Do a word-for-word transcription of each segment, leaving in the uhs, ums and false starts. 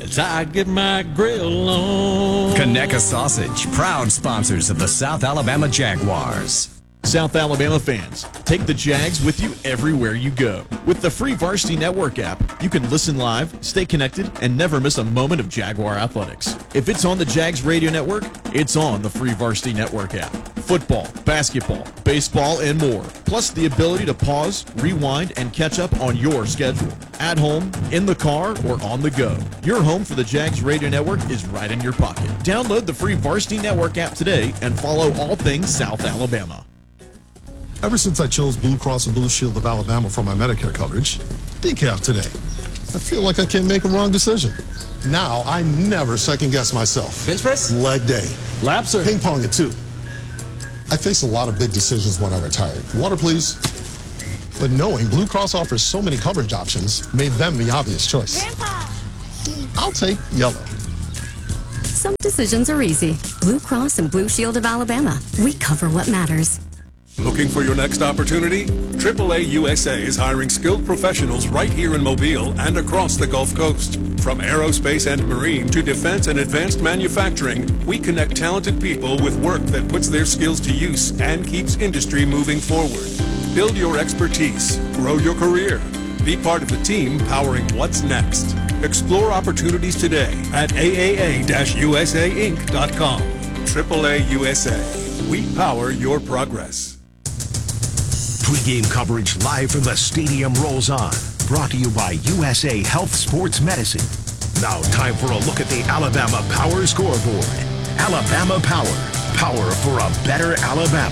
as I get my grill on. Conecuh Sausage, proud sponsors of the South Alabama Jaguars. South Alabama fans, take the Jags with you everywhere you go. With the free Varsity Network app, you can listen live, stay connected, and never miss a moment of Jaguar athletics. If it's on the Jags Radio Network, it's on the free Varsity Network app. Football, basketball, baseball, and more. Plus the ability to pause, rewind, and catch up on your schedule. At home, in the car, or on the go. Your home for the Jags Radio Network is right in your pocket. Download the free Varsity Network app today and follow all things South Alabama. Ever since I chose Blue Cross and Blue Shield of Alabama for my Medicare coverage, decaf today. I feel like I can't make a wrong decision. Now I never second guess myself. Bench press? Leg day. Laps or ping pong it too. I face a lot of big decisions when I retired. Water, please. But knowing Blue Cross offers so many coverage options made them the obvious choice. Grandpa. I'll take yellow. Some decisions are easy. Blue Cross and Blue Shield of Alabama. We cover what matters. Looking for your next opportunity? triple A U S A is hiring skilled professionals right here in Mobile and across the Gulf Coast. From aerospace and marine to defense and advanced manufacturing, we connect talented people with work that puts their skills to use and keeps industry moving forward. Build your expertise, grow your career. Be part of the team powering what's next. Explore opportunities today at A A A U S A Inc dot com. triple A U S A. We power your progress. Pre-game coverage live from the stadium rolls on. Brought to you by U S A Health Sports Medicine. Now time for a look at the Alabama Power Scoreboard. Alabama Power. Power for a better Alabama.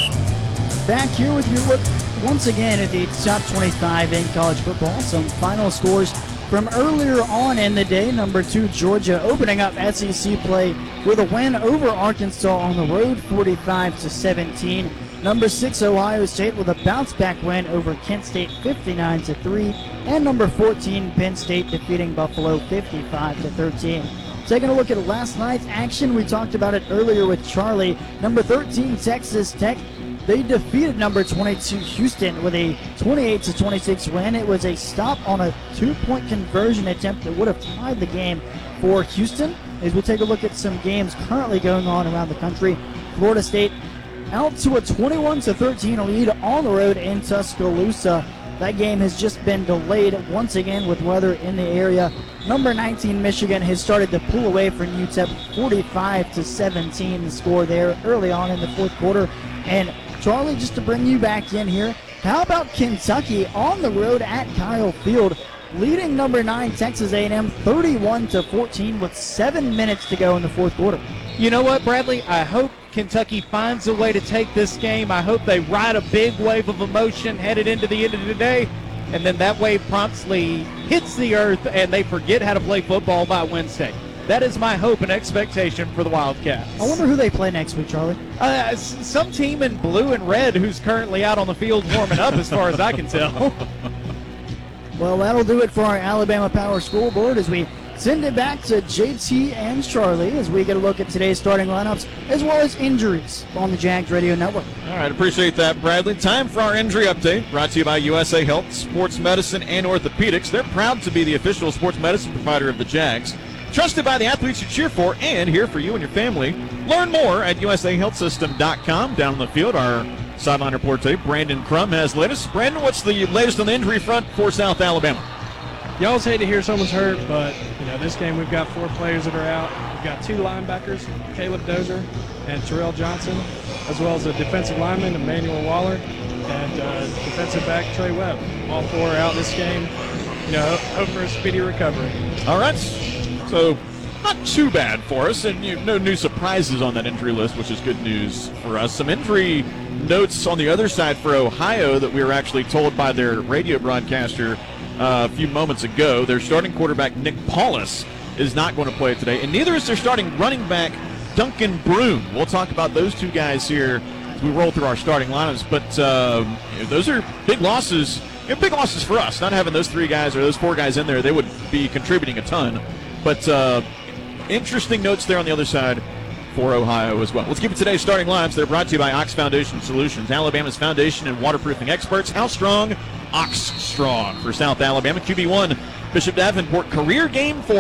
Back here with your look once again at the top twenty-five in college football. Some final scores from earlier on in the day. Number two, Georgia opening up S E C play with a win over Arkansas on the road, forty-five to seventeen. Number six, Ohio State with a bounce-back win over Kent State, fifty-nine to three. And number fourteen, Penn State defeating Buffalo, fifty-five to thirteen. Taking a look at last night's action, we talked about it earlier with Charlie. Number thirteen, Texas Tech. They defeated number twenty-two, Houston, with a twenty-eight to twenty-six win. It was a stop on a two-point conversion attempt that would have tied the game for Houston. As we take a look at some games currently going on around the country, Florida State out to a twenty-one to thirteen lead on the road in Tuscaloosa. That game has just been delayed once again with weather in the area. Number nineteen, Michigan, has started to pull away from U T E P, forty-five to seventeen, the score there early on in the fourth quarter. And Charlie, just to bring you back in here, how about Kentucky on the road at Kyle Field, leading number nine, Texas A and M, thirty-one to fourteen with seven minutes to go in the fourth quarter? You know what, Bradley? I hope Kentucky finds a way to take this game. I hope they ride a big wave of emotion headed into the end of the day, and then that wave promptly hits the earth and they forget how to play football by Wednesday. That is my hope and expectation for the Wildcats. I wonder who they play next week, Charlie. Uh, some team in blue and red who's currently out on the field warming up as far as I can tell. Well, that'll do it for our Alabama Power Scoreboard as we send it back to J T and Charlie as we get a look at today's starting lineups as well as injuries on the Jags Radio Network. All right, appreciate that, Bradley. Time for our injury update, brought to you by U S A Health Sports Medicine and Orthopedics. They're proud to be the official sports medicine provider of the Jags. Trusted by the athletes you cheer for and here for you and your family. Learn more at U S A health system dot com. Down on the field, our sideline report today, Brandon Crum has latest. Brandon, what's the latest on the injury front for South Alabama? You always hate to hear someone's hurt, but you know this game we've got four players that are out. We've got two linebackers, Caleb Dozier and Terrell Johnson, as well as a defensive lineman, Emmanuel Waller, and uh, defensive back Trey Webb. All four are out this game. You know, hope for a speedy recovery. All right, so not too bad for us, and you, no new surprises on that injury list, which is good news for us. Some injury notes on the other side for Ohio that we were actually told by their radio broadcaster Uh, a few moments ago. Their starting quarterback, Nick Paulus, is not going to play today, and neither is their starting running back, Duncan Broom. We'll talk about those two guys here as we roll through our starting lineups, but uh, you know, those are big losses. You know, big losses for us. Not having those three guys or those four guys in there, they would be contributing a ton. But uh, interesting notes there on the other side for Ohio as well. Let's keep it today's starting lineups. They're brought to you by Ox Foundation Solutions, Alabama's foundation and waterproofing experts. How strong? Ox strong for South Alabama. Q B one, Bishop Davenport, career game for him.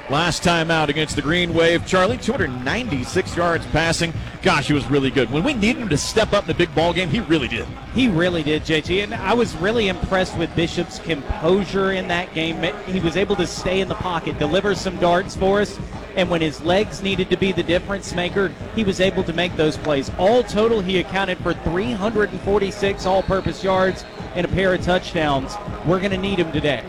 last time out against the Green Wave. Charlie, two hundred ninety-six yards passing. Gosh, he was really good. When we needed him to step up in the big ball game, he really did. He really did, J T. And I was really impressed with Bishop's composure in that game. He was able to stay in the pocket, deliver some darts for us, and when his legs needed to be the difference maker, he was able to make those plays. All total, he accounted for three hundred forty-six all-purpose yards and a pair of touchdowns. We're going to need him today.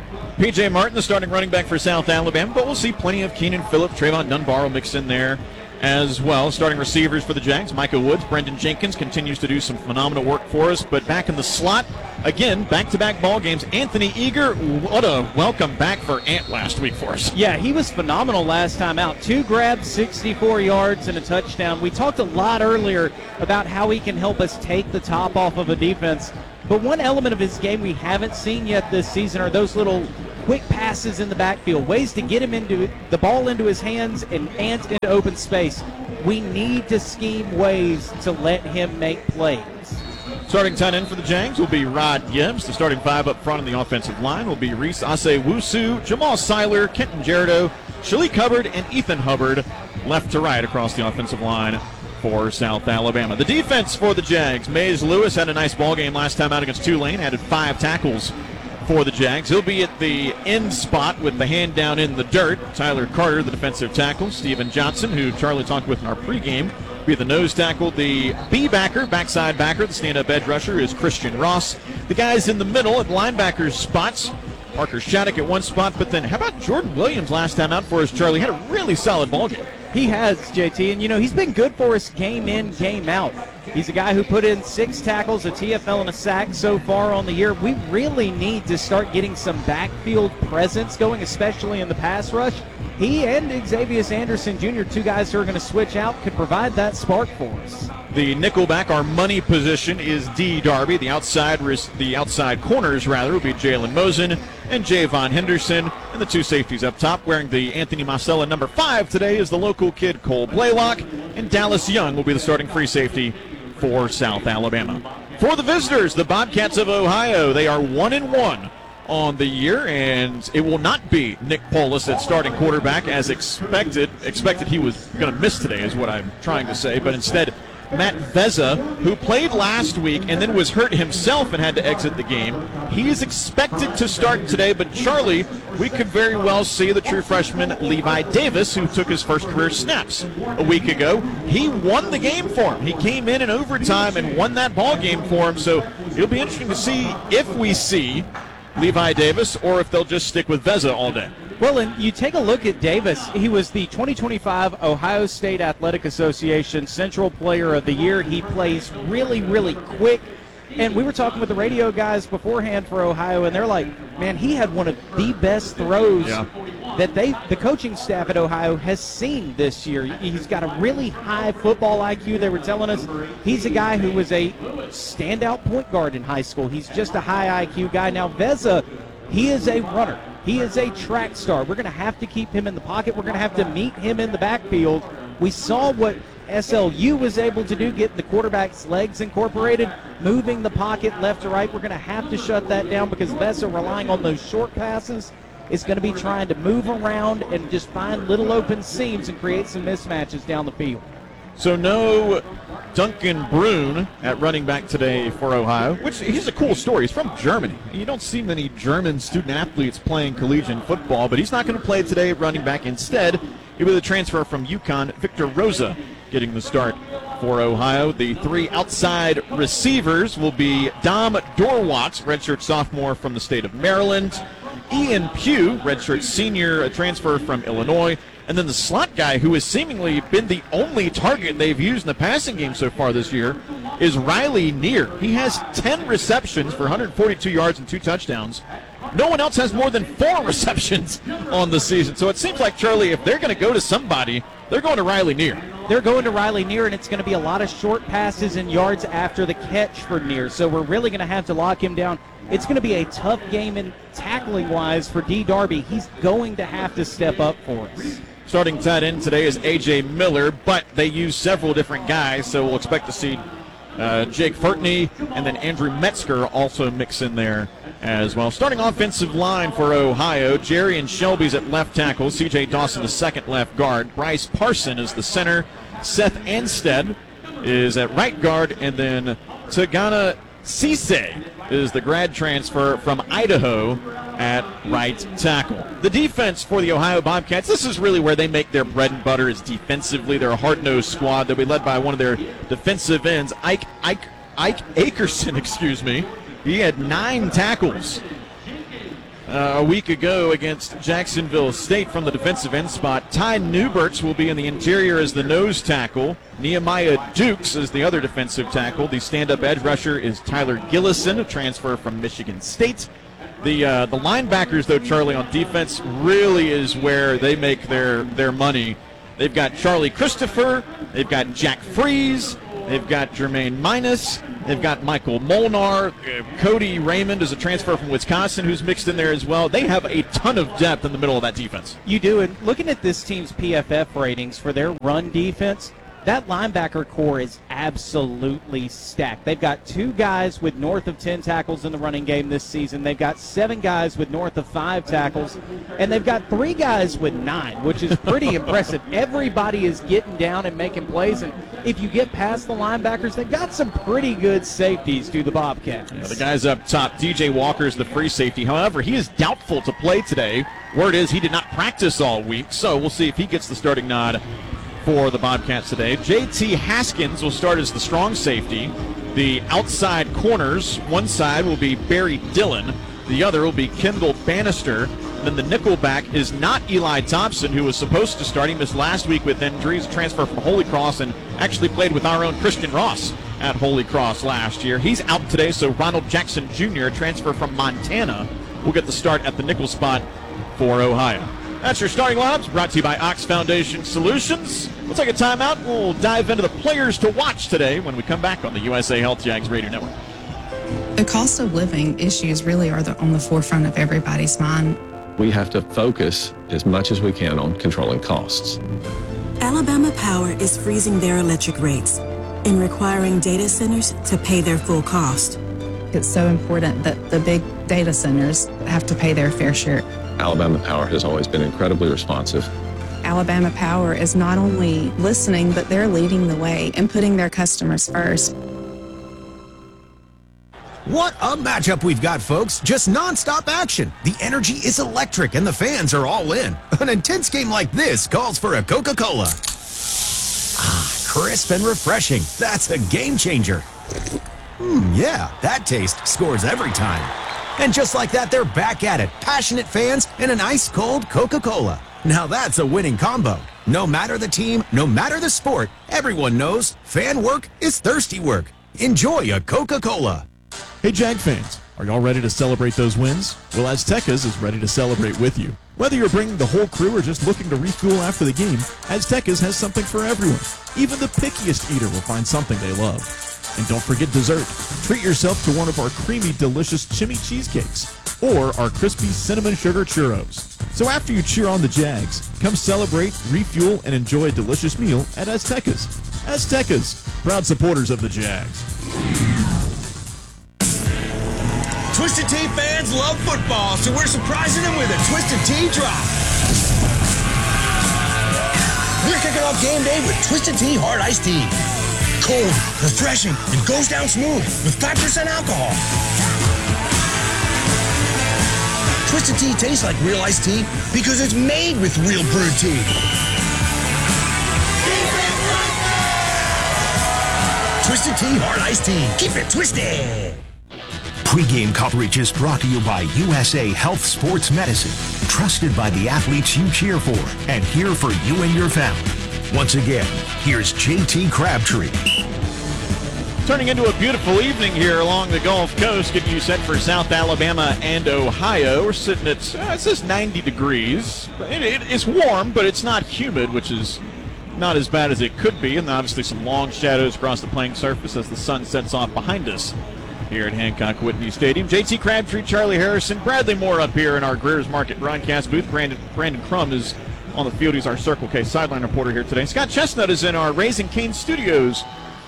P J Martin, the starting running back for South Alabama, but we'll see plenty of Keenan Phillips, Trayvon Dunbar will mix in there as well. Starting receivers for the Jags, Micah Woods, Brendan Jenkins continues to do some phenomenal work for us, but back in the slot, again, back-to-back ball games. Anthony Eager, what a welcome back for Ant last week for us. Yeah, he was phenomenal last time out. Two grabs, sixty-four yards, and a touchdown. We talked a lot earlier about how he can help us take the top off of a defense, but one element of his game we haven't seen yet this season are those little quick passes in the backfield, ways to get him into the ball into his hands and Ant into open space. We need to scheme ways to let him make plays. Starting tight end for the Jags will be Rod Gibbs. The starting five up front on the offensive line will be Reese Ase-Wusu, Jamal Seiler, Kenton Gerardo, Shalik Hubbard, and Ethan Hubbard, left to right across the offensive line for South Alabama. The defense for the Jags, Mays Lewis had a nice ball game last time out against Tulane, added five tackles for the Jags. He'll be at the end spot with the hand down in the dirt. Tyler Carter, the defensive tackle. Steven Johnson, who Charlie talked with in our pregame, be the nose tackle. The B backer, backside backer, the stand-up edge rusher is Christian Ross. The guys in the middle at linebackers spots, Parker Shattuck at one spot, but then how about Jordan Williams last time out for us, Charlie? Had a really solid ball game. He has, J T, and you know, he's been good for us game in, game out. He's a guy who put in six tackles, a T F L, and a sack so far on the year. We really need to start getting some backfield presence going, especially in the pass rush. He and Xavier Anderson Junior, two guys who are going to switch out, could provide that spark for us. The nickelback, our money position, is D. Darby. The outside, the outside corners, rather, will be Jalen Mosen and Javon Henderson. And the two safeties up top, wearing the Anthony Marcella number five today, is the local kid Cole Blaylock. And Dallas Young will be the starting free safety for South Alabama. For the visitors, the Bobcats of Ohio, they are one and one on the year, and it will not be Nick Polis at starting quarterback as expected. Expected he was going to miss today is what I'm trying to say, but instead Matt Vezza, who played last week and then was hurt himself and had to exit the game. He is expected to start today, but Charlie, we could very well see the true freshman Levi Davis, who took his first career snaps a week ago. He won the game for him. He came in in overtime and won that ball game for him, so it'll be interesting to see if we see Levi Davis or if they'll just stick with Vezza all day. Well, and you take a look at Davis. He was the twenty twenty-five Ohio State Athletic Association Central Player of the Year. He plays really, really quick. And we were talking with the radio guys beforehand for Ohio, and they're like, man, he had one of the best throws yeah. that they, the coaching staff at Ohio has seen this year. He's got a really high football I Q. They were telling us he's a guy who was a standout point guard in high school. He's just a high I Q guy. Now, Vezza, he is a runner. He is a track star. We're going to have to keep him in the pocket. We're going to have to meet him in the backfield. We saw what S L U was able to do, getting the quarterback's legs incorporated, moving the pocket left to right. We're going to have to shut that down because Vezza, relying on those short passes, is going to be trying to move around and just find little open seams and create some mismatches down the field. So no Duncan Brune at running back today for Ohio, which he's a cool story. He's from Germany. You don't see many German student athletes playing collegiate football, but he's not going to play today at running back. Instead, he will transfer from UConn, Victor Rosa, getting the start for Ohio. The three outside receivers will be Dom Dorwatz, redshirt sophomore from the state of Maryland, Ian Pugh, redshirt senior, a transfer from Illinois, and then the slot guy, who has seemingly been the only target they've used in the passing game so far this year, is Riley Neer. He has ten receptions for one hundred forty-two yards and two touchdowns. No one else has more than four receptions on the season. So it seems like, Charlie, if they're going to go to somebody, they're going to Riley Neer. They're going to Riley Neer, and it's going to be a lot of short passes and yards after the catch for Neer. So we're really going to have to lock him down. It's going to be a tough game in tackling-wise for D. Darby. He's going to have to step up for us. Starting tight end today is A J Miller, but they use several different guys, so we'll expect to see uh, Jake Furtney and then Andrew Metzger also mix in there as well. Starting offensive line for Ohio, Jerry and Shelby's at left tackle, C J Dawson the second left guard, Bryce Parson is the center, Seth Anstead is at right guard, and then Tagana Cisse is the grad transfer from Idaho at right tackle. The defense for the Ohio Bobcats, this is really where they make their bread and butter, is defensively. They're a hard-nosed squad. They'll be led by one of their defensive ends, Ike, Ike, Ike Akerson, excuse me. He had nine tackles uh, a week ago against Jacksonville State from the defensive end spot. Ty Newberts will be in the interior as the nose tackle. Nehemiah Dukes is the other defensive tackle. The stand-up edge rusher is Tyler Gillison, a transfer from Michigan State. The uh, the linebackers, though, Charlie, on defense really is where they make their, their money. They've got Charlie Christopher. They've got Jack Freeze. They've got Jermaine Minus. They've got Michael Molnar. Uh, Cody Raymond is a transfer from Wisconsin who's mixed in there as well. They have a ton of depth in the middle of that defense. You do. And looking at this team's P F F ratings for their run defense, that linebacker core is absolutely stacked. They've got two guys with north of ten tackles in the running game this season. They've got seven guys with north of five tackles. And they've got three guys with nine, which is pretty impressive. Everybody is getting down and making plays. And if you get past the linebackers, they've got some pretty good safeties to the Bobcats. Yeah, the guys up top, D J Walker is the free safety. However, he is doubtful to play today. Word is he did not practice all week, so we'll see if he gets the starting nod for the Bobcats today. J T Haskins will start as the strong safety. The outside corners, one side will be Barry Dillon. The other will be Kendall Bannister. And then the nickel back is not Eli Thompson, who was supposed to start. He missed last week with injuries, transfer from Holy Cross, and actually played with our own Christian Ross at Holy Cross last year. He's out today, so Ronald Jackson Junior, transfer from Montana, will get the start at the nickel spot for Ohio. That's your starting lineups, brought to you by Ox Foundation Solutions. We'll take a timeout. We'll dive into the players to watch today when we come back on the U S A Health Jags Radio Network. The cost of living issues really are the, on the forefront of everybody's mind. We have to focus as much as we can on controlling costs. Alabama Power is freezing their electric rates and requiring data centers to pay their full cost. It's so important that the big data centers have to pay their fair share. Alabama Power has always been incredibly responsive. Alabama Power is not only listening, but they're leading the way and putting their customers first. What a matchup we've got, folks. Just nonstop action. The energy is electric and the fans are all in. An intense game like this calls for a Coca-Cola. Ah, crisp and refreshing. That's a game changer. Hmm, yeah, that taste scores every time. And just like that, they're back at it. Passionate fans and an ice-cold Coca-Cola. Now that's a winning combo. No matter the team, no matter the sport, everyone knows fan work is thirsty work. Enjoy a Coca-Cola. Hey Jag fans, are y'all ready to celebrate those wins? Well, Aztecas is ready to celebrate with you. Whether you're bringing the whole crew or just looking to refuel after the game, Aztecas has something for everyone. Even the pickiest eater will find something they love. And don't forget dessert. Treat yourself to one of our creamy, delicious chimney cheesecakes or our crispy cinnamon sugar churros. So after you cheer on the Jags, come celebrate, refuel, and enjoy a delicious meal at Aztecas. Aztecas, proud supporters of the Jags. Twisted Tea fans love football, so we're surprising them with a Twisted Tea drop. We're kicking off game day with Twisted Tea Hard Iced Tea. Cold, refreshing, and goes down smooth with five percent alcohol. Twisted Tea tastes like real iced tea because it's made with real brewed tea. Twisted Tea Hard Iced Tea. Keep it twisted. Pre-game coverage is brought to you by U S A Health Sports Medicine, trusted by the athletes you cheer for and here for you and your family. Once again, here's J T Crabtree. Turning into a beautiful evening here along the Gulf Coast, getting you set for South Alabama and Ohio. We're sitting at, uh, it says ninety degrees. It, it, it's warm, but it's not humid, which is not as bad as it could be. And obviously some long shadows across the playing surface as the sun sets off behind us here at Hancock Whitney Stadium. J T Crabtree, Charlie Harrison, Bradley Moore up here in our Greer's Market broadcast booth. Brandon Brandon Crum is on the field. He's our Circle K sideline reporter here today. Scott Chestnut is in our Raising Cane Studios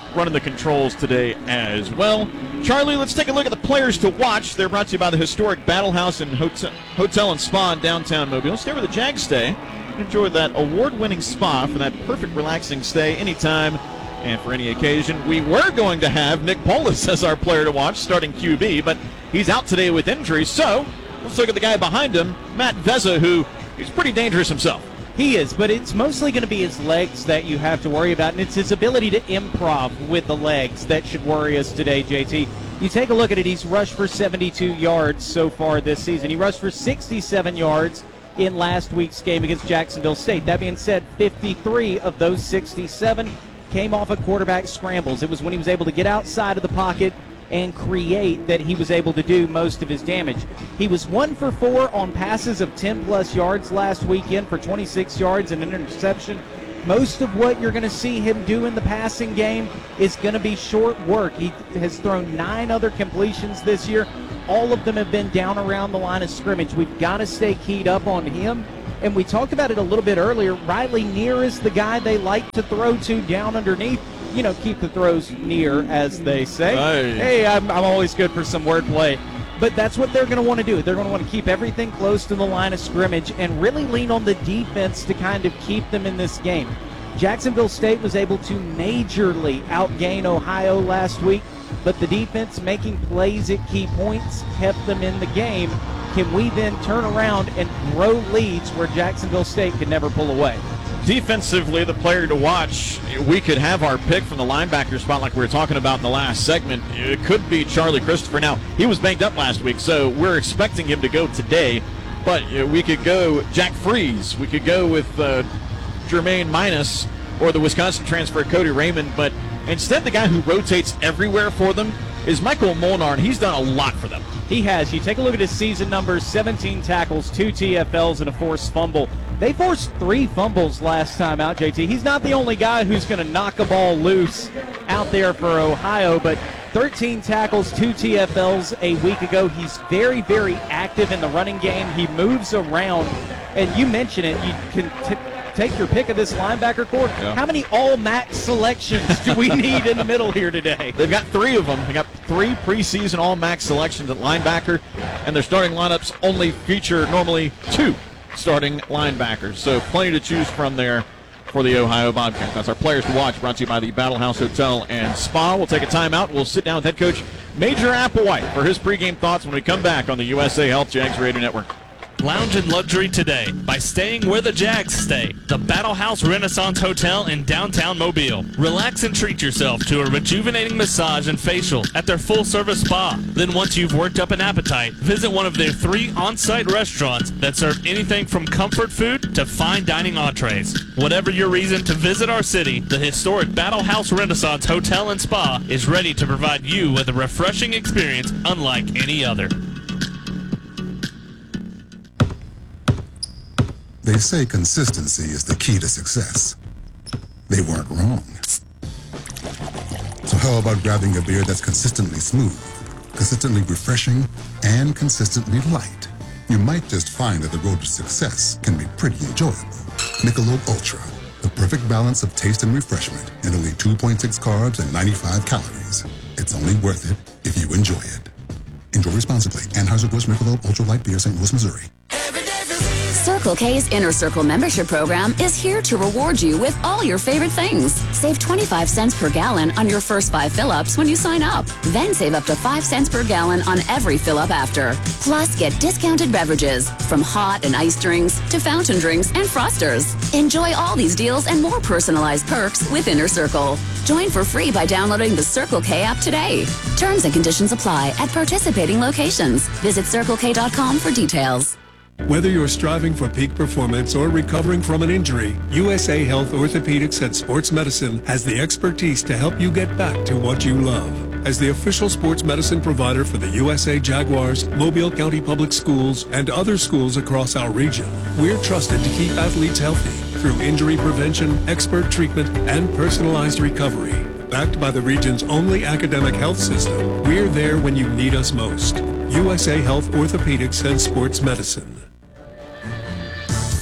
running the controls today as well. Charlie, let's take a look at the players to watch. They're brought to you by the historic Battle House and Hotel, Hotel and Spa in downtown Mobile. Stay where the Jags stay. Enjoy that award-winning spa for that perfect relaxing stay anytime and for any occasion. We were going to have Nick Polis as our player to watch, starting Q B, but he's out today with injury. So let's look at the guy behind him, Matt Vezza, who is pretty dangerous himself. He is, but it's mostly going to be his legs that you have to worry about, and it's his ability to improv with the legs that should worry us today, J T. You take a look at it, he's rushed for seventy-two yards so far this season. He rushed for sixty-seven yards in last week's game against Jacksonville State. That being said, fifty-three of those sixty-seven came off of quarterback scrambles. It was when he was able to get outside of the pocket and create that he was able to do most of his damage. He was one for four on passes of ten plus yards last weekend for twenty-six yards and an interception. Most of what you're going to see him do in the passing game is going to be short work. He has thrown nine other completions this year. All of them have been down around the line of scrimmage. We've got to stay keyed up on him. And we talked about it a little bit earlier. Riley Neer is the guy they like to throw to down underneath. You know, keep the throws near, as they say. Hey, hey I'm, I'm always good for some wordplay. But that's what they're going to want to do. They're going to want to keep everything close to the line of scrimmage and really lean on the defense to kind of keep them in this game. Jacksonville State was able to majorly outgain Ohio last week, but the defense making plays at key points kept them in the game. Can we then turn around and grow leads where Jacksonville State could never pull away? Defensively, the player to watch, we could have our pick from the linebacker spot like we were talking about in the last segment. It could be Charlie Christopher. Now, he was banged up last week, so we're expecting him to go today. But we could go Jack Freeze. We could go with uh, Jermaine Minus or the Wisconsin transfer Cody Raymond. But instead, the guy who rotates everywhere for them is Michael Molnar, and he's done a lot for them. He has. You take a look at his season numbers, seventeen tackles, two T F Ls, and a forced fumble. They forced three fumbles last time out, J T. He's not the only guy who's going to knock a ball loose out there for Ohio, but thirteen tackles, two T F Ls a week ago. He's very, very active in the running game. He moves around, and you mentioned it. You can t- take your pick of this linebacker core. Yeah. How many all-MAC selections do we need in the middle here today? They've got three of them. They got three preseason all-MAC selections at linebacker, and their starting lineups only feature normally two starting linebackers. So plenty to choose from there for the Ohio Bobcats. That's our players to watch, brought to you by the Battle House Hotel and Spa. We'll take a timeout. We'll sit down with head coach Major Applewhite for his pregame thoughts when we come back on the U S A Health Jags Radio Network. Lounge in luxury today by staying where the Jags stay. The Battle House Renaissance Hotel in downtown Mobile. Relax and treat yourself to a rejuvenating massage and facial at their full-service spa. Then once you've worked up an appetite, visit one of their three on-site restaurants that serve anything from comfort food to fine dining entrees. Whatever your reason to visit our city, the historic Battle House Renaissance Hotel and Spa is ready to provide you with a refreshing experience unlike any other. They say consistency is the key to success. They weren't wrong. So how about grabbing a beer that's consistently smooth, consistently refreshing, and consistently light? You might just find that the road to success can be pretty enjoyable. Michelob Ultra, the perfect balance of taste and refreshment, and only two point six carbs and ninety-five calories. It's only worth it if you enjoy it. Enjoy responsibly. Anheuser-Busch Michelob Ultra Light Beer, Saint Louis, Missouri. Circle K's Inner Circle membership program is here to reward you with all your favorite things. Save twenty-five cents per gallon on your first five fill-ups when you sign up. Then save up to five cents per gallon on every fill-up after. Plus, get discounted beverages, from hot and iced drinks to fountain drinks and frosters. Enjoy all these deals and more personalized perks with Inner Circle. Join for free by downloading the Circle K app today. Terms and conditions apply at participating locations. Visit Circle K dot com for details. Whether you're striving for peak performance or recovering from an injury, U S A Health Orthopedics and Sports Medicine has the expertise to help you get back to what you love. As the official sports medicine provider for the U S A Jaguars, Mobile County Public Schools, and other schools across our region, we're trusted to keep athletes healthy through injury prevention, expert treatment, and personalized recovery. Backed by the region's only academic health system, we're there when you need us most. U S A Health Orthopedics and Sports Medicine.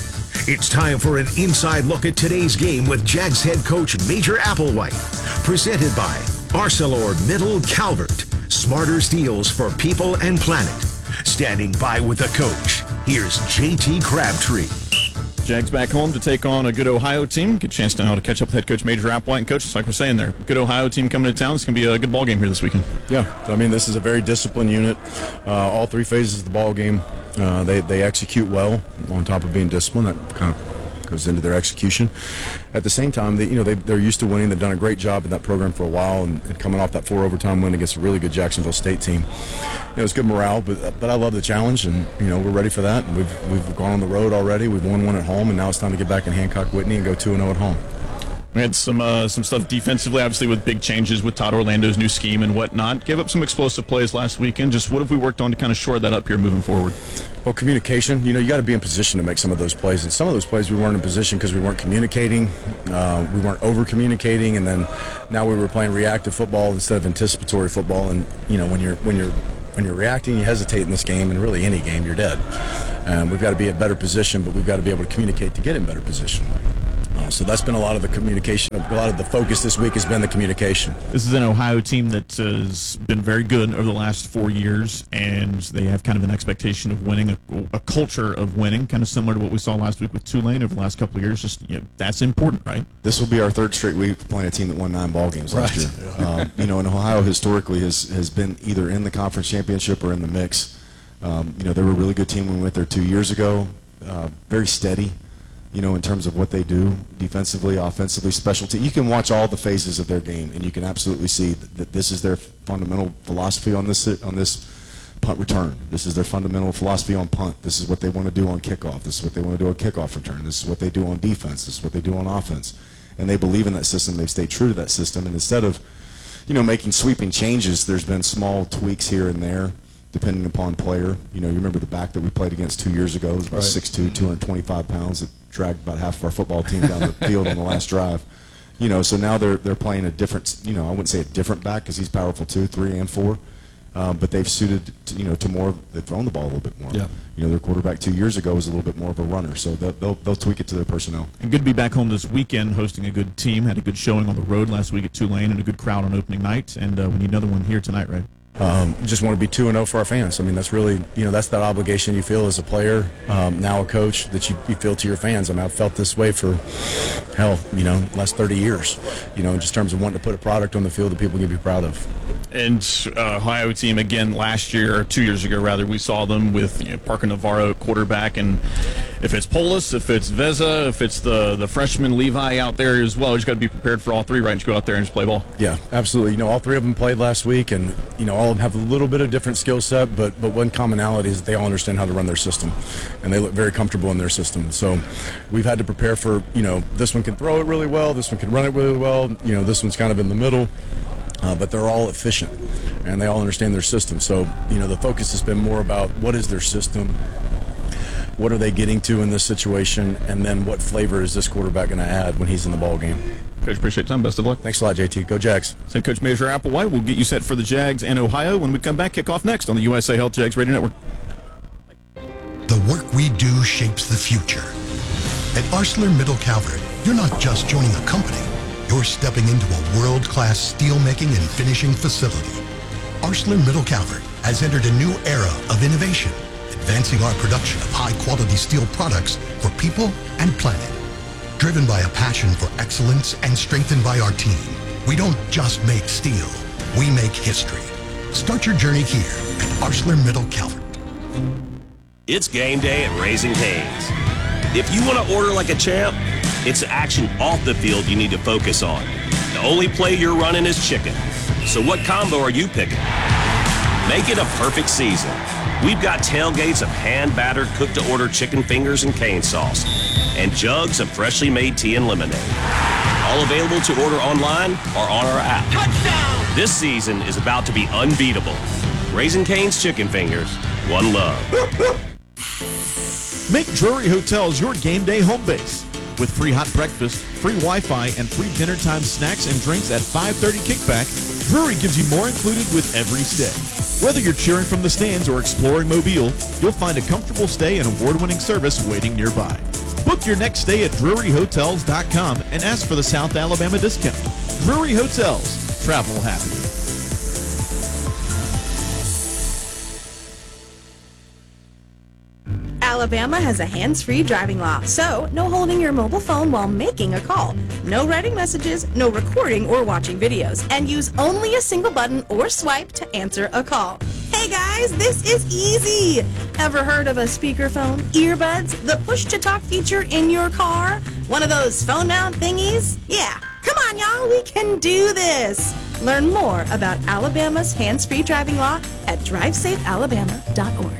It's time for an inside look at today's game with Jags head coach Major Applewhite. Presented by ArcelorMittal Calvert. Smarter steels for people and planet. Standing by with the coach, here's J T Crabtree. Jags back home to take on a good Ohio team. Good chance now to catch up with head coach Major Applewhite. And coach, it's like we're saying there, good Ohio team coming to town. It's going to be a good ball game here this weekend. Yeah, I mean, this is a very disciplined unit. Uh, all three phases of the ball game, uh, they, they execute well on top of being disciplined. That kind of goes into their execution. At the same time, they, you know, they, they're used to winning. They've done a great job in that program for a while, and, and coming off that four overtime win against a really good Jacksonville State team. You know, it's good morale, but but I love the challenge, and you know we're ready for that. And we've we've gone on the road already. We've won one at home, and now it's time to get back in Hancock Whitney and go two and zero at home. We had some uh, some stuff defensively, obviously with big changes with Todd Orlando's new scheme and whatnot. Gave up some explosive plays last weekend. Just what have we worked on to kind of shore that up here moving forward? Well, communication. You know, you got to be in position to make some of those plays. And some of those plays we weren't in position because we weren't communicating. Uh, we weren't over-communicating. And then now we were playing reactive football instead of anticipatory football. And, you know, when you're when you're when you're reacting, you hesitate in this game, and really any game, you're dead. Um, we've got to be in better position, but we've got to be able to communicate to get in better position. Uh, so that's been a lot of the communication. A lot of the focus this week has been the communication. This is an Ohio team that has been very good over the last four years, and they have kind of an expectation of winning, a, a culture of winning, kind of similar to what we saw last week with Tulane over the last couple of years. Just you know, that's important, right? This will be our third straight week playing a team that won nine ball games last Right. year. Um, you know, and Ohio historically has, has been either in the conference championship or in the mix. Um, you know, they were a really good team when we went there two years ago. Uh, very steady. You know, in terms of what they do defensively, offensively, specialty. You can watch all the phases of their game, and you can absolutely see that, that this is their fundamental philosophy on this on this punt return. This is their fundamental philosophy on punt. This is what they want to do on kickoff. This is what they want to do on kickoff return. This is what they do on defense. This is what they do on offense. And they believe in that system. They've stayed true to that system. And instead of, you know, making sweeping changes, there's been small tweaks here and there, depending upon player. You know, you remember the back that we played against two years ago. It was about Right. six two, two hundred twenty-five pounds. It dragged about half of our football team down the field on the last drive. You know, so now they're they're playing a different, you know, I wouldn't say a different back because he's powerful too, three and four. Um, but they've suited, to, you know, to more. They've thrown the ball a little bit more. Yeah. You know, their quarterback two years ago was a little bit more of a runner, so they'll they'll, they'll tweak it to their personnel. And good to be back home this weekend, hosting a good team. Had a good showing on the road last week at Tulane, and a good crowd on opening night. And uh, we need another one here tonight, right? Um, just want to be two and oh for our fans. I mean, that's really, you know, that's that obligation you feel as a player, um, now a coach, that you, you feel to your fans. I mean, I've felt this way for, hell, you know, last thirty years, you know, in just terms of wanting to put a product on the field that people can be proud of. And uh, Ohio team, again, last year, or two years ago, rather, we saw them with you know, Parker Navarro at quarterback. And if it's Polis, if it's Veza, if it's the, the freshman Levi out there as well, you just got to be prepared for all three, right? Just go out there and just play ball. Yeah, absolutely. You know, all three of them played last week, and, you know, all of them have a little bit of different skill set, but, but one commonality is that they all understand how to run their system, and they look very comfortable in their system. So we've had to prepare for, you know, this one can throw it really well, this one can run it really well, you know, this one's kind of in the middle. Uh, but they're all efficient, and they all understand their system. So, you know, the focus has been more about what is their system, what are they getting to in this situation, and then what flavor is this quarterback going to add when he's in the ball game. Coach, appreciate your time. Best of luck. Thanks a lot, J T. Go Jags. Said Coach Major Applewhite. We'll get you set for the Jags and Ohio when we come back. Kick off next on the U S A Health Jags Radio Network. The work we do shapes the future. At ArcelorMittal Calvert, you're not just joining a company. You're stepping into a world-class steelmaking and finishing facility. ArcelorMittal Calvert has entered a new era of innovation, advancing our production of high-quality steel products for people and planet. Driven by a passion for excellence and strengthened by our team, we don't just make steel, we make history. Start your journey here at ArcelorMittal Calvert. It's game day at Raising Cane's. If you want to order like a champ, it's the action off the field you need to focus on. The only play you're running is chicken. So what combo are you picking? Make it a perfect season. We've got tailgates of hand-battered, cooked-to-order chicken fingers and cane sauce, and jugs of freshly made tea and lemonade. All available to order online or on our app. Touchdown! This season is about to be unbeatable. Raising Cane's Chicken Fingers. One love. Make Drury Hotels your game day home base. With free hot breakfast, free Wi-Fi, and free dinner time snacks and drinks at five thirty kickback, Drury gives you more included with every stay. Whether you're cheering from the stands or exploring Mobile, you'll find a comfortable stay and award-winning service waiting nearby. Book your next stay at Drury Hotels dot com and ask for the South Alabama discount. Drury Hotels. Travel happy. Alabama has a hands-free driving law, so no holding your mobile phone while making a call. No writing messages, no recording or watching videos, and use only a single button or swipe to answer a call. Hey guys, this is easy! Ever heard of a speakerphone, earbuds, the push-to-talk feature in your car? One of those phone-mount thingies? Yeah, come on y'all, we can do this! Learn more about Alabama's hands-free driving law at drive safe alabama dot org.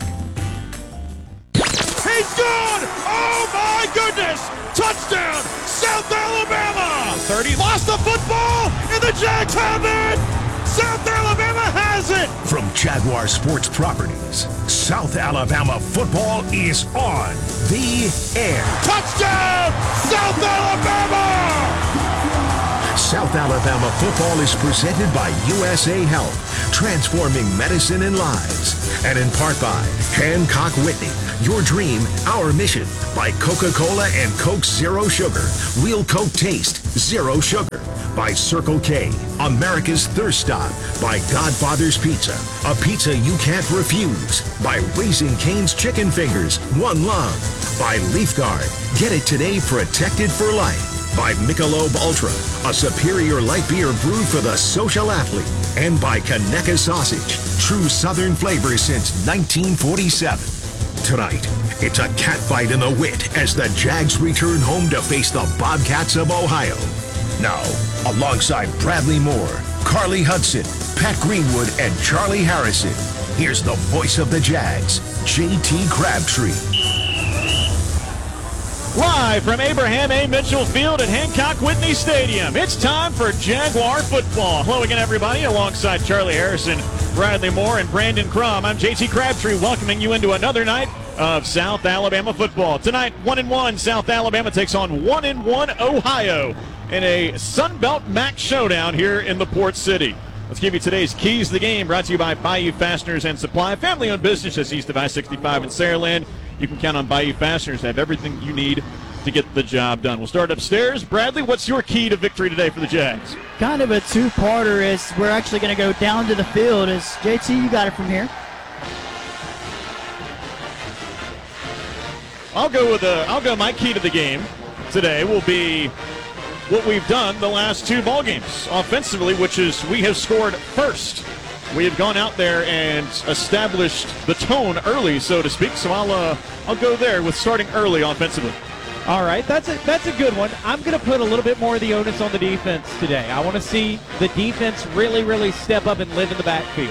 He's good! Oh my goodness! Touchdown! South Alabama! thirty lost the football and the Jags have it! South Alabama has it! From Jaguar Sports Properties, South Alabama football is on the air. Touchdown! South Alabama! South Alabama football is presented by U S A Health, transforming medicine and lives. And in part by Hancock Whitney, your dream, our mission. By Coca-Cola and Coke Zero Sugar. Real Coke taste, zero sugar. By Circle K, America's Thirst Stop. By Godfather's Pizza, a pizza you can't refuse. By Raising Cane's Chicken Fingers, one love. By Leaf Guard, get it today, protected for life. By Michelob Ultra, a superior light beer brewed for the social athlete. And by Conecuh Sausage, true Southern flavor since nineteen forty-seven. Tonight, it's a catfight in the Wit as the Jags return home to face the Bobcats of Ohio. Now, alongside Bradley Moore, Carly Hudson, Pat Greenwood, and Charlie Harrison, here's the voice of the Jags, J T Crabtree. Live from Abraham A. Mitchell Field at Hancock Whitney Stadium, it's time for Jaguar football. Hello again, everybody. Alongside Charlie Harrison, Bradley Moore, and Brandon Crum, I'm J T Crabtree, welcoming you into another night of South Alabama football. Tonight, one and one, South Alabama takes on one and one Ohio in a Sun Belt M A C showdown here in the Port City. Let's give you today's keys to the game, brought to you by Bayou Fasteners and Supply, family-owned business just east of I sixty-five in Saraland. You can count on Bayou Fasteners to have everything you need to get the job done. We'll start upstairs. Bradley, what's your key to victory today for the Jags? Kind of a two-parter as we're actually going to go down to the field. As J T, you got it from here. I'll go with a, I'll go my key to the game today will be what we've done the last two ball games offensively, which is we have scored first. We have gone out there and established the tone early, so to speak. So I'll uh, I'll go there with starting early offensively. All right, that's a that's a good one. I'm going to put a little bit more of the onus on the defense today. I want to see the defense really, really step up and live in the backfield.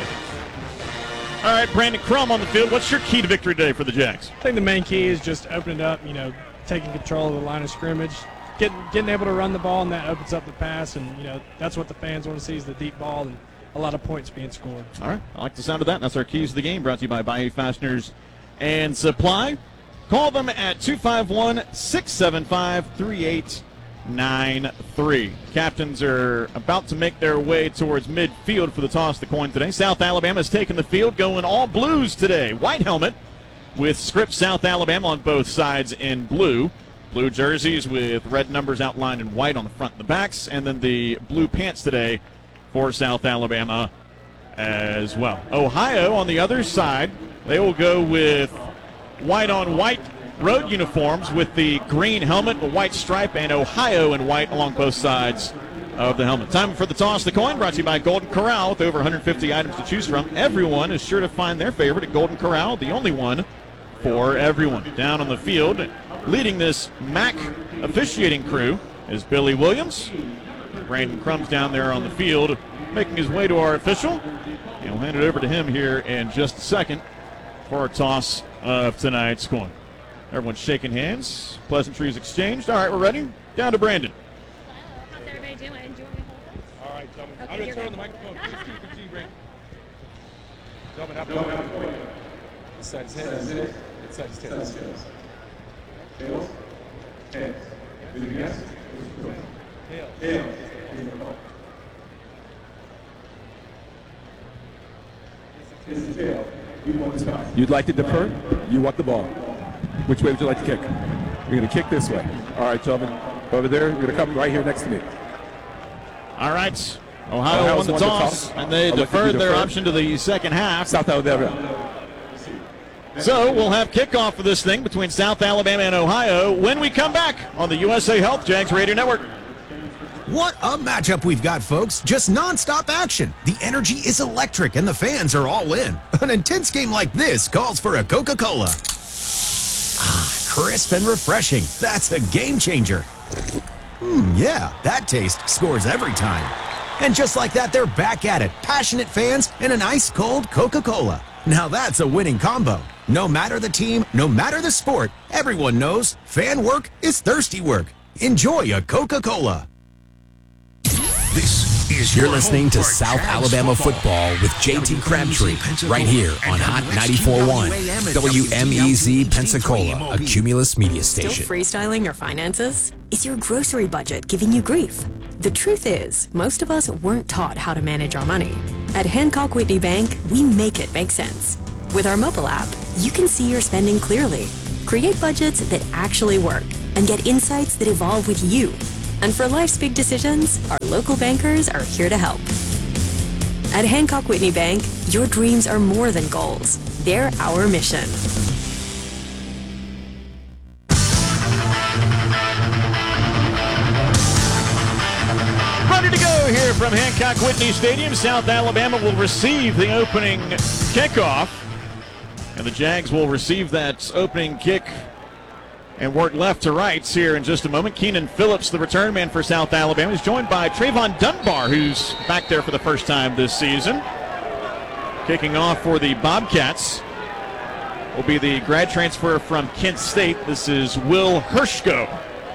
All right, Brandon Crum on the field. What's your key to victory today for the Jags? I think the main key is just opening up, you know, taking control of the line of scrimmage, getting getting able to run the ball, and that opens up the pass. And, you know, that's what the fans want to see is the deep ball and a lot of points being scored. All right, I like the sound of that. That's our keys to the game, brought to you by Bayou Fasteners and Supply. Call them at two five one, six seven five, three eight nine three. Captains are about to make their way towards midfield for the toss the coin today. South Alabama has taken the field, going all blues today. White helmet with script South Alabama on both sides in blue. Blue jerseys with red numbers outlined in white on the front and the backs, and then the blue pants today for South Alabama as well. Ohio on the other side, they will go with white on white road uniforms with the green helmet, the white stripe, and Ohio in white along both sides of the helmet. Time for the toss the coin, brought to you by Golden Corral with over one hundred fifty items to choose from. Everyone is sure to find their favorite at Golden Corral, the only one for everyone. Down on the field, leading this M A C officiating crew is Billy Williams. Brandon Crum's down there on the field making his way to our official. And we'll hand it over to him here in just a second for our toss of tonight's coin. Everyone's shaking hands. Pleasantries exchanged. All right, we're ready. Down to Brandon. How's everybody doing? Do you want me to hold? All right, gentlemen. Okay, I'm going to you're turn on the good. microphone. Just keep it G, Brandon. Gentlemen, have gentlemen. This side is heads. This side is tails. Tails. Heads. Did you guess? Tails. Tails. This is tail. You want the sky. You'd like to defer? You want the ball. Which way would you like to kick? We're going to kick this way. All right, gentlemen. Over there. You're going to come right here next to me. All right. Ohio, Ohio won the toss, and they deferred their option to the second half. South Alabama. So we'll have kickoff for this thing between South Alabama and Ohio when we come back on the U S A Health Jags Radio Network. What a matchup we've got, folks. Just nonstop action. The energy is electric, and the fans are all in. An intense game like this calls for a Coca-Cola. Ah, crisp and refreshing. That's a game changer. Hmm, yeah, that taste scores every time. And just like that, they're back at it. Passionate fans and an ice-cold Coca-Cola. Now that's a winning combo. No matter the team, no matter the sport, everyone knows fan work is thirsty work. Enjoy a Coca-Cola. This is You're listening to South Alabama football with J T Crabtree right here on Hot ninety-four point one W M E Z Pensacola, a Cumulus media station. Still freestyling your finances? Is your grocery budget giving you grief? The truth is, most of us weren't taught how to manage our money. At Hancock Whitney Bank, we make it make sense. With our mobile app, you can see your spending clearly, create budgets that actually work, and get insights that evolve with you. And for life's big decisions, our local bankers are here to help. At Hancock Whitney Bank, your dreams are more than goals. They're our mission. Ready to go here from Hancock Whitney Stadium. South Alabama will receive the opening kickoff. And the Jags will receive that opening kick and work left to right here in just a moment. Keenan Phillips, the return man for South Alabama, is joined by Trayvon Dunbar, who's back there for the first time this season. Kicking off for the Bobcats will be the grad transfer from Kent State. This is Will Hershko.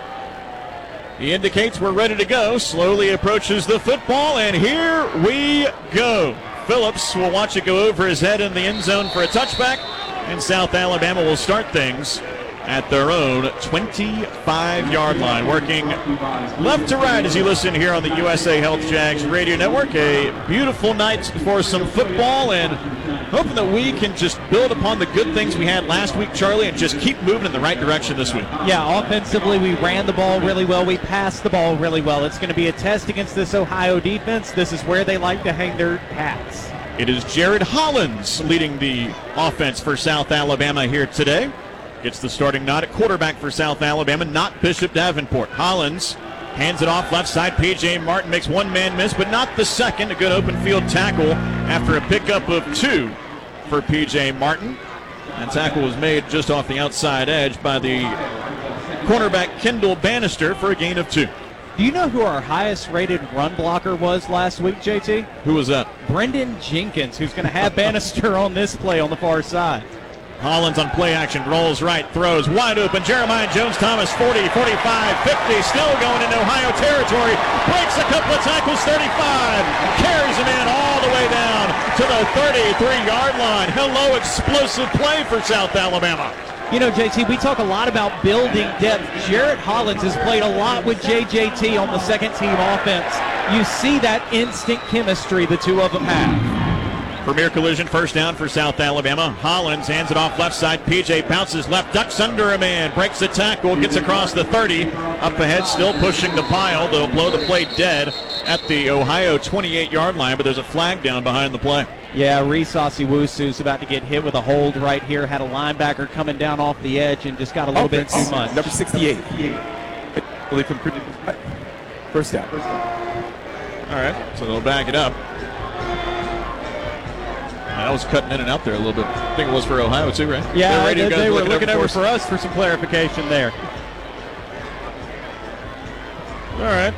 He indicates we're ready to go, slowly approaches the football, and here we go. Phillips will watch it go over his head in the end zone for a touchback, and South Alabama will start things at their own twenty-five-yard line, working left to right as you listen here on the U S A Health Jags Radio Network. A beautiful night for some football, and hoping that we can just build upon the good things we had last week, Charlie, and just keep moving in the right direction this week. Yeah, offensively, we ran the ball really well. We passed the ball really well. It's going to be a test against this Ohio defense. This is where they like to hang their hats. It is Jared Hollins leading the offense for South Alabama here today. Gets the starting nod at quarterback for South Alabama, not Bishop Davenport. Hollins hands it off left side. P J Martin makes one man miss, but not the second. A good open field tackle after a pickup of two for P J Martin. That tackle was made just off the outside edge by the cornerback Kendall Bannister for a gain of two. Do you know who our highest rated run blocker was last week, J T? Who was that? Brendan Jenkins, who's going to have Bannister on this play on the far side. Hollins on play action, rolls right, throws wide open. Jeremiah Jones-Thomas, forty, forty-five, fifty, still going into Ohio territory. Breaks a couple of tackles, thirty-five. Carries him in all the way down to the thirty-three-yard line. Hello, explosive play for South Alabama. You know, J T, we talk a lot about building depth. Jarrett Hollins has played a lot with J J T on the second-team offense. You see that instant chemistry the two of them have. Premier collision, first down for South Alabama. Hollins hands it off left side. P J bounces left, ducks under a man, breaks the tackle, gets across the thirty. Up ahead, still pushing the pile. They'll blow the play dead at the Ohio twenty-eight-yard line, but there's a flag down behind the play. Yeah, Reese Osiwusu's about to get hit with a hold right here. Had a linebacker coming down off the edge and just got a little bit too much. Number sixty-eight. First down. All right, so they'll back it up. That was cutting in and out there a little bit. I think it was for Ohio too, right? Yeah, they, they were looking over, over for us for some clarification there. All right.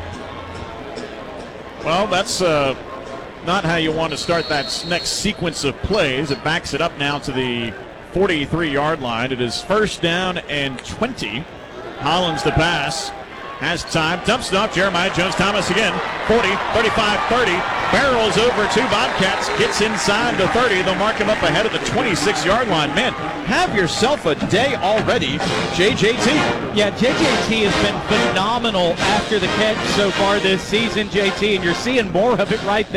Well, that's uh, not how you want to start that next sequence of plays. It backs it up now to the forty-three-yard line. It is first down and twenty. Hollins the pass. Has time, dumps it off. Jeremiah Jones-Thomas again. forty, thirty-five, thirty. Barrels over two Bobcats. Gets inside the thirty. They'll mark him up ahead of the twenty-six-yard line. Man, have yourself a day already, J J T. Yeah, J J T has been phenomenal after the catch so far this season, J T, and you're seeing more of it right there.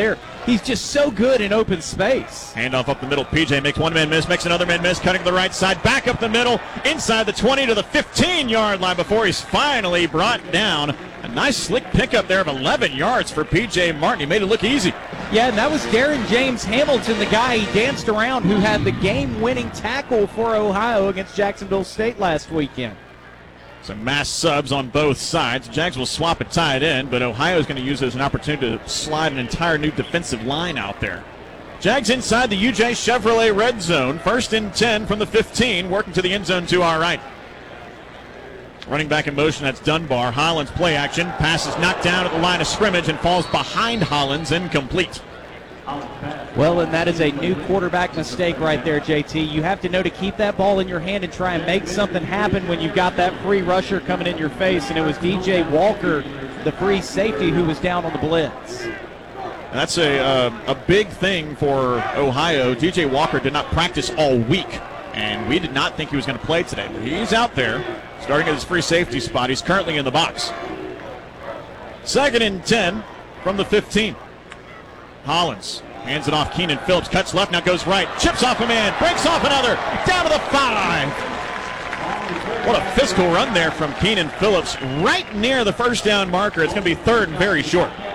He's just so good in open space. Handoff up the middle. P J makes one man miss, makes another man miss, cutting to the right side, back up the middle, inside the twenty to the fifteen-yard line before he's finally brought down. A nice slick pickup there of eleven yards for P J Martin. He made it look easy. Yeah, and that was Darren James Hamilton, the guy he danced around who had the game-winning tackle for Ohio against Jacksonville State last weekend. Some mass subs on both sides. Jags will swap it tight end, but Ohio is going to use it as an opportunity to slide an entire new defensive line out there. Jags inside the U J Chevrolet red zone. First and ten from the fifteen, working to the end zone to our right. Running back in motion, that's Dunbar. Hollins play action. Pass is knocked down at the line of scrimmage and falls behind Hollins, incomplete. Well, and that is a new quarterback mistake right there, J T. You have to know to keep that ball in your hand and try and make something happen when you've got that free rusher coming in your face. And it was D J Walker, the free safety, who was down on the blitz. That's a, uh, a big thing for Ohio. D J Walker did not practice all week, and we did not think he was going to play today. But he's out there, starting at his free safety spot. He's currently in the box. Second and ten from the fifteen. Hollins hands it off. Keenan Phillips cuts left, now goes right. Chips off a man, breaks off another. Down to the five. What a physical run there from Keenan Phillips, right near the first down marker. It's going to be third and very short.